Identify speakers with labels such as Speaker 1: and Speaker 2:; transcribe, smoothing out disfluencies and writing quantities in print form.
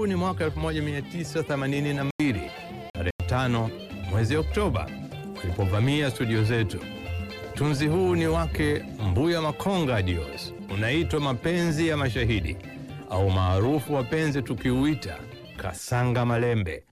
Speaker 1: huu ni mwaka 1982, tarehe 5 mwezi Oktoba, walipovamia studio zetu. Tunzi huu ni wake Mbuya Makonga Dios, unaitwa Mapenzi ya Mashahidi, au maarufu wapenzi tukiuita Kasanga Malembe.